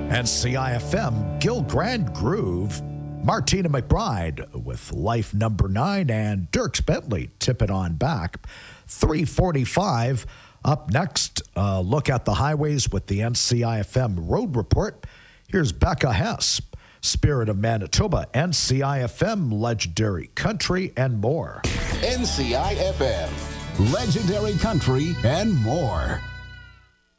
And CIFM, Gil Grand Groove, Martina McBride with Life Number 9, and Dierks Bentley, Tip It On Back. 3:45. Up next, look at the highways with the NCIFM Road Report. Here's Becca Hess, Spirit of Manitoba, NCIFM, Legendary Country, and more. NCIFM, Legendary Country, and more.